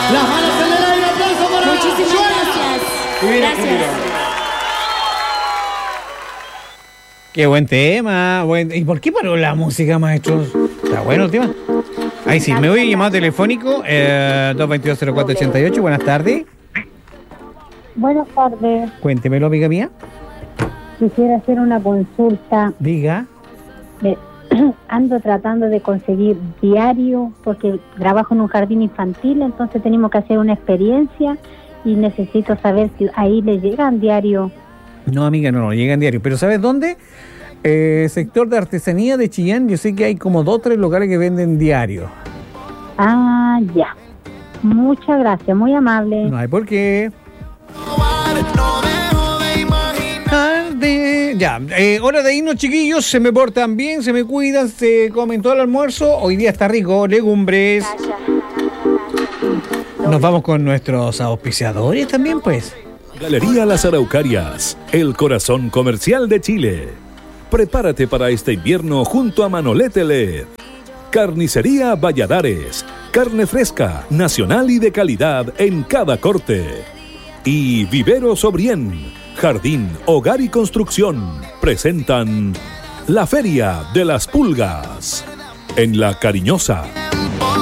Las manos en el aire, aplauso para Muchísimas gracias. Gracias. Qué buen tema. ¿Y por qué paró la música, maestros? Está bueno el tema. Ahí sí, me voy a llamado telefónico 222-0488. Buenas tardes. Buenas tardes. Cuéntemelo, amiga mía. Quisiera hacer una consulta. Diga. Ando tratando de conseguir diario porque trabajo en un jardín infantil, entonces tenemos que hacer una experiencia y necesito saber si ahí le llegan diario. No, amiga, no llegan diario. Pero ¿sabes dónde? Sector de artesanía de Chillán. Yo sé que hay como 2 o 3 locales que venden diario. Ah, ya. Muchas gracias, muy amable. No hay por qué. Ya, hora de irnos, chiquillos. Se me portan bien, se me cuidan, se comen todo el almuerzo. Hoy día está rico, legumbres. Nos vamos con nuestros auspiciadores también, pues. Galería Las Araucarias, el corazón comercial de Chile. Prepárate para este invierno junto a Manolete LED. Carnicería Valladares, carne fresca, nacional y de calidad en cada corte. Y Viveros Obrien, jardín, hogar y construcción, presentan la Feria de las Pulgas. En La Cariñosa,